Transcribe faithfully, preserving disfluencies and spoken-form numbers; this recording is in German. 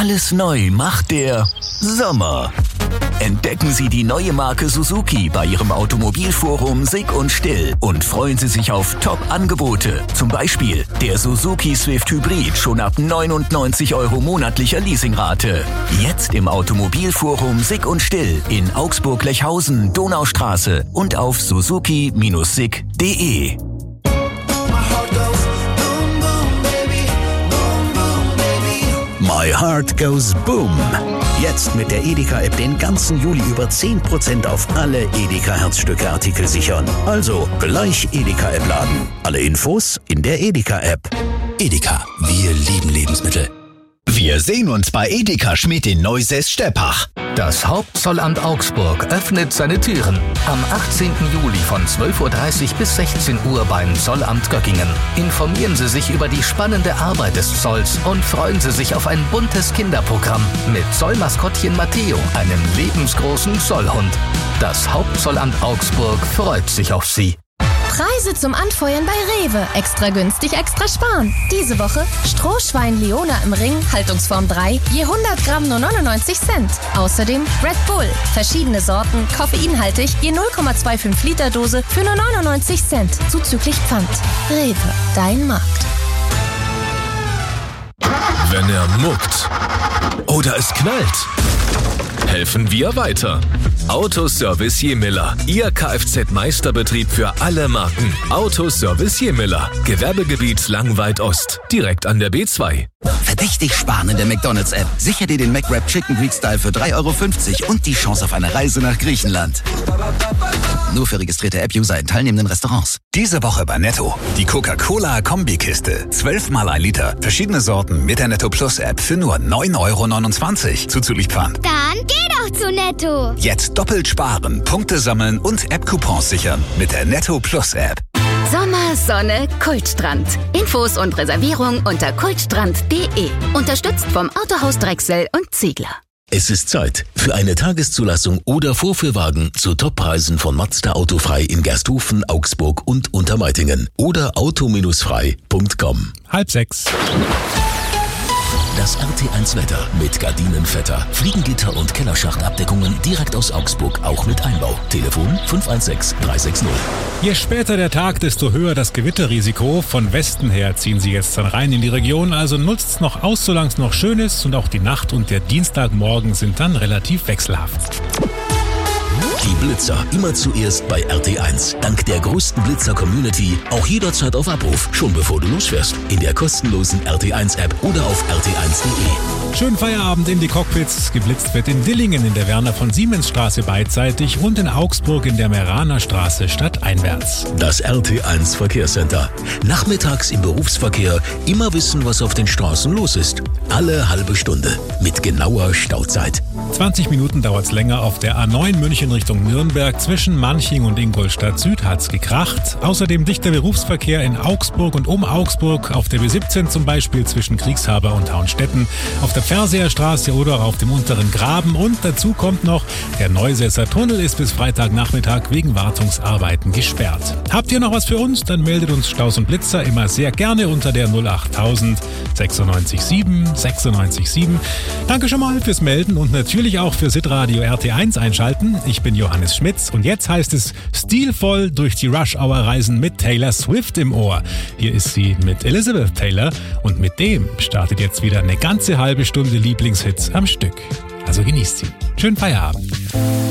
Alles neu macht der Sommer. Entdecken Sie die neue Marke Suzuki bei Ihrem Automobilforum Sick und Still und freuen Sie sich auf Top-Angebote. Zum Beispiel der Suzuki Swift Hybrid schon ab neunundneunzig Euro monatlicher Leasingrate. Jetzt im Automobilforum Sick und Still in Augsburg-Lechhausen, Donaustraße und auf suzuki Bindestrich sick punkt de. My Heart Goes Boom. Jetzt mit der Edeka-App den ganzen Juli über zehn Prozent auf alle Edeka-Herzstücke-Artikel sichern. Also gleich Edeka-App laden. Alle Infos in der Edeka-App. Edeka, wir lieben Lebensmittel. Wir sehen uns bei Edeka Schmidt in Neusäß-Steppach. Das Hauptzollamt Augsburg öffnet seine Türen am achtzehnten Juli von zwölf Uhr dreißig bis sechzehn Uhr beim Zollamt Göggingen. Informieren Sie sich über die spannende Arbeit des Zolls und freuen Sie sich auf ein buntes Kinderprogramm mit Zollmaskottchen Matteo, einem lebensgroßen Zollhund. Das Hauptzollamt Augsburg freut sich auf Sie. Preise zum Anfeuern bei Rewe. Extra günstig, extra sparen. Diese Woche Strohschwein Leona im Ring, Haltungsform drei, je hundert Gramm nur neunundneunzig Cent. Außerdem Red Bull, verschiedene Sorten, koffeinhaltig, je null Komma fünfundzwanzig Liter Dose für nur neunundneunzig Cent, zuzüglich Pfand. Rewe, dein Markt. Wenn er muckt oder es knallt, helfen wir weiter. Autoservice Jemiller, Ihr Kfz-Meisterbetrieb für alle Marken. Autoservice Jemiller, Gewerbegebiet Langweid Ost, direkt an der B zwei. Verdächtig sparen in der McDonald's-App. Sicher dir den McWrap Chicken Greek Style für drei Euro fünfzig und die Chance auf eine Reise nach Griechenland. Nur für registrierte App-User in teilnehmenden Restaurants. Diese Woche bei Netto. Die Coca-Cola-Kombikiste. zwölf mal ein Liter. Verschiedene Sorten mit der Netto Plus App für nur neun Euro neunundzwanzig. Zuzüglich Pfand. Dann geh doch zu Netto. Jetzt doppelt sparen, Punkte sammeln und App-Coupons sichern mit der Netto Plus App. Sommer, Sonne, Kultstrand. Infos und Reservierung unter kultstrand punkt de. Unterstützt vom Autohaus Drechsel und Ziegler. Es ist Zeit für eine Tageszulassung oder Vorführwagen zu Toppreisen von Mazda Autofrei in Gersthofen, Augsburg und Untermeitingen oder auto frei punkt com. Halb sechs. Das R T eins Wetter mit Gardinenvetter, Fliegengitter und Kellerschachtabdeckungen direkt aus Augsburg, auch mit Einbau. Telefon fünf eins sechs drei sechs null. Je später der Tag, desto höher das Gewitterrisiko. Von Westen her ziehen Sie jetzt dann rein in die Region, also nutzt es noch aus, solange es noch schön ist, und auch die Nacht und der Dienstagmorgen sind dann relativ wechselhaft. Die Blitzer immer zuerst bei R T eins. Dank der größten Blitzer-Community auch jederzeit auf Abruf, schon bevor du losfährst. In der kostenlosen R T eins App oder auf r t eins punkt de. Schönen Feierabend in die Cockpits. Geblitzt wird in Dillingen in der Werner von Siemens Straße beidseitig und in Augsburg in der Meraner Straße stadteinwärts. Das R T eins Verkehrscenter. Nachmittags im Berufsverkehr immer wissen, was auf den Straßen los ist. Alle halbe Stunde mit genauer Stauzeit. zwanzig Minuten dauert's länger auf der A neun München Richtung Nürnberg. Zwischen Manching und Ingolstadt Süd hat's gekracht. Außerdem dichter Berufsverkehr in Augsburg und um Augsburg, auf der B siebzehn zum Beispiel zwischen Kriegshaber und Hauenstetten, auf der Ferseerstraße oder auf dem unteren Graben. Und dazu kommt noch, der Neusässer Tunnel ist bis Freitagnachmittag wegen Wartungsarbeiten gesperrt. Habt ihr noch was für uns? Dann meldet uns Staus und Blitzer immer sehr gerne unter der null acht null null sechs sieben sechs sechs sieben. Danke schon mal fürs Melden und natürlich auch für Sitradio R T eins einschalten. Ich bin Johannes Schmitz und jetzt heißt es stilvoll durch die Rush-Hour reisen mit Taylor Swift im Ohr. Hier ist sie mit Elizabeth Taylor und mit dem startet jetzt wieder eine ganze halbe Stunde Lieblingshits am Stück. Also genießt sie. Schönen Feierabend.